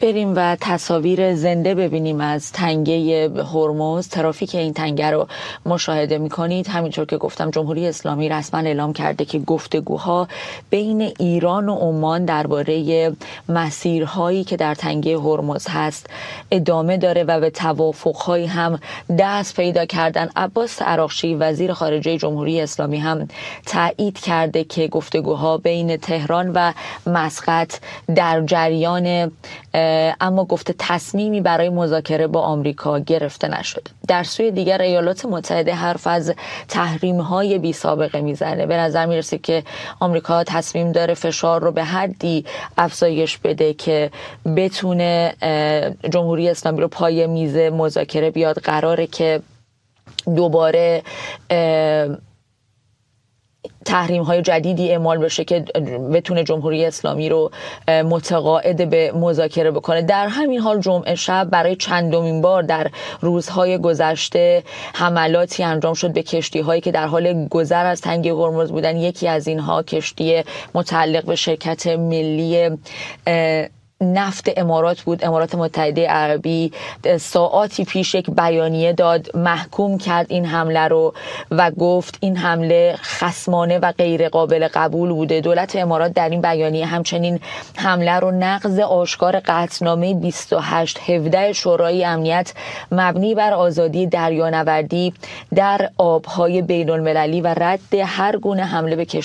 بریم و تصاویر زنده ببینیم از تنگه هرمز. ترافیک این تنگه رو مشاهده می‌کنید. همینطور که گفتم جمهوری اسلامی رسما اعلام کرده که گفتگوها بین ایران و عمان درباره مسیرهایی که در تنگه هرمز هست ادامه داره و به توافق‌هایی هم دست پیدا کردن. عباس عراقچی وزیر خارجه جمهوری اسلامی هم تایید کرده که گفتگوها بین تهران و مسقط در جریان، اما گفته تصمیمی برای مذاکره با آمریکا گرفته نشده. در سوی دیگر ایالات متحده حرف از تحریم‌های بی سابقه میزنه. به نظر میرسه که آمریکا تصمیم داره فشار رو به حدی افزایش بده که بتونه جمهوری اسلامی رو پای میز مذاکره بیاد. قراره که دوباره تحریم های جدیدی اعمال بشه که بتونه جمهوری اسلامی رو متقاعد به مذاکره بکنه. در همین حال جمعه شب برای چندمین بار در روزهای گذشته حملاتی انجام شد به کشتی هایی که در حال گذر از تنگه هرمز بودن. یکی از اینها کشتی متعلق به شرکت ملی نفت امارات بود. امارات متحده عربی ساعاتی پیش یک بیانیه داد، محکوم کرد این حمله رو و گفت این حمله خصمانه و غیر قابل قبول بوده. دولت امارات در این بیانیه همچنین حمله رو نقض آشکار قطعنامه 2817 شورای امنیت مبنی بر آزادی دریانوردی در آبهای بین المللی و رد هر گونه حمله به